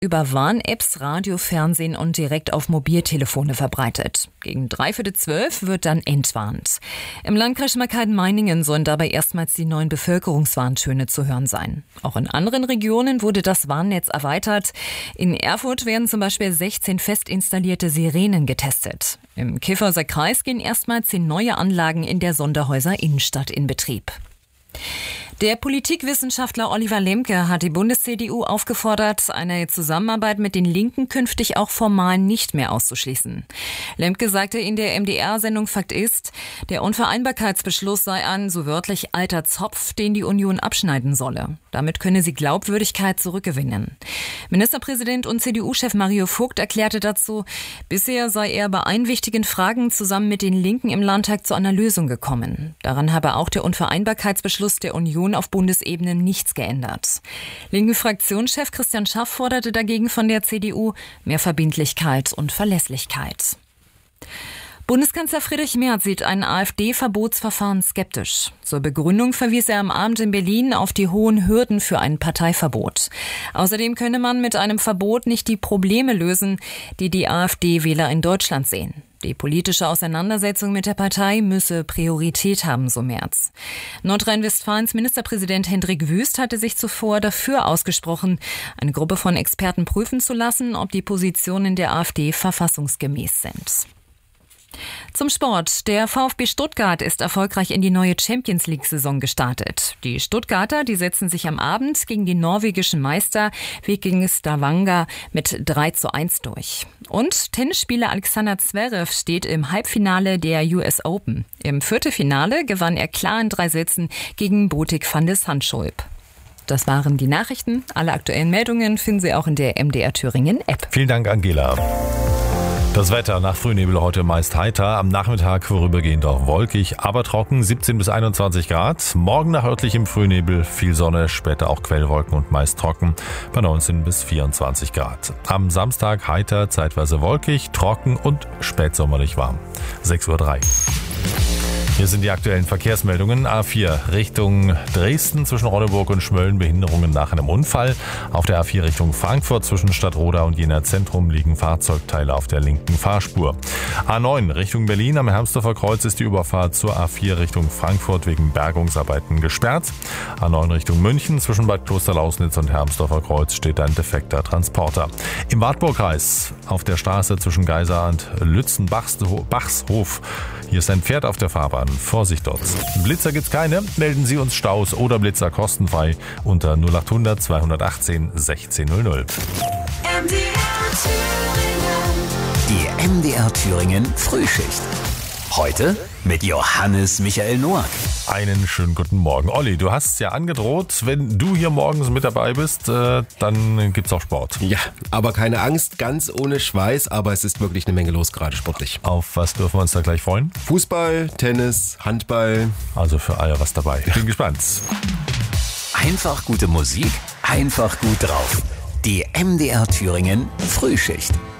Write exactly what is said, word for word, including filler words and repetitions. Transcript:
über Warn-Apps, Radio, Fernsehen und direkt auf Mobiltelefone verbreitet. Gegen dreiviertel zwölf wird dann entwarnt. Im Landkreis Schmalkalden-Meiningen sollen dabei erstmals die neuen Bevölkerungswarntöne zu hören sein. Auch in anderen Regionen wurde das Warnnetz erweitert. In Erfurt werden zum Beispiel sechzehn fest installierte Sirenen getestet. Im Kyffhäuser Kreis gehen erstmals zehn neue Anlagen in der Sonderhäuser Innenstadt in Betrieb. Der Politikwissenschaftler Oliver Lemke hat die Bundes-C D U aufgefordert, eine Zusammenarbeit mit den Linken künftig auch formal nicht mehr auszuschließen. Lemke sagte in der M D R-Sendung Fakt ist, der Unvereinbarkeitsbeschluss sei ein, so wörtlich, alter Zopf, den die Union abschneiden solle. Damit könne sie Glaubwürdigkeit zurückgewinnen. Ministerpräsident und C D U-Chef Mario Vogt erklärte dazu, bisher sei er bei allen wichtigen Fragen zusammen mit den Linken im Landtag zu einer Lösung gekommen. Daran habe auch der Unvereinbarkeitsbeschluss der Union auf Bundesebene nichts geändert. Linken Fraktionschef Christian Schaff forderte dagegen von der C D U mehr Verbindlichkeit und Verlässlichkeit. Bundeskanzler Friedrich Merz sieht ein AfD-Verbotsverfahren skeptisch. Zur Begründung verwies er am Abend in Berlin auf die hohen Hürden für ein Parteiverbot. Außerdem könne man mit einem Verbot nicht die Probleme lösen, die die AfD-Wähler in Deutschland sehen. Die politische Auseinandersetzung mit der Partei müsse Priorität haben, so Merz. Nordrhein-Westfalens Ministerpräsident Hendrik Wüst hatte sich zuvor dafür ausgesprochen, eine Gruppe von Experten prüfen zu lassen, ob die Positionen der AfD verfassungsgemäß sind. Zum Sport. Der VfB Stuttgart ist erfolgreich in die neue Champions-League-Saison gestartet. Die Stuttgarter, die setzen sich am Abend gegen die norwegischen Meister Viking Stavanger mit drei zu eins durch. Und Tennisspieler Alexander Zverev steht im Halbfinale der U S Open. Im Viertelfinale gewann er klar in drei Sätzen gegen Botik van de Zandschulp. Das waren die Nachrichten. Alle aktuellen Meldungen finden Sie auch in der M D R Thüringen App. Vielen Dank, Angela. Das Wetter nach Frühnebel heute meist heiter, am Nachmittag vorübergehend auch wolkig, aber trocken, siebzehn bis einundzwanzig Grad. Morgen nach örtlichem Frühnebel, viel Sonne, später auch Quellwolken und meist trocken, bei neunzehn bis vierundzwanzig Grad. Am Samstag heiter, zeitweise wolkig, trocken und spätsommerlich warm. sechs Uhr drei. Hier sind die aktuellen Verkehrsmeldungen. A vier Richtung Dresden zwischen Ronneburg und Schmölln, Behinderungen nach einem Unfall. Auf der A vier Richtung Frankfurt zwischen Stadtroda und Jena Zentrum liegen Fahrzeugteile auf der linken Fahrspur. A neun Richtung Berlin am Hermsdorfer Kreuz ist die Überfahrt zur A vier Richtung Frankfurt wegen Bergungsarbeiten gesperrt. A neun Richtung München zwischen Bad Klosterlausnitz und Hermsdorfer Kreuz steht ein defekter Transporter. Im Wartburgkreis auf der Straße zwischen Geisa und Lützenbachshof. Hier ist ein Pferd auf der Fahrbahn. Vorsicht dort. Blitzer gibt's keine. Melden Sie uns Staus oder Blitzer kostenfrei unter null acht hundert zweihundertachtzehn sechzehn null null. Die M D R Thüringen Frühschicht. Heute mit Johannes Michael Noack. Einen schönen guten Morgen. Olli, du hast es ja angedroht, wenn du hier morgens mit dabei bist, äh, dann gibt's auch Sport. Ja, aber keine Angst, ganz ohne Schweiß, aber es ist wirklich eine Menge los gerade sportlich. Auf was dürfen wir uns da gleich freuen? Fußball, Tennis, Handball. Also für alle was dabei. Ich bin gespannt. Einfach gute Musik, einfach gut drauf. Die M D R Thüringen Frühschicht.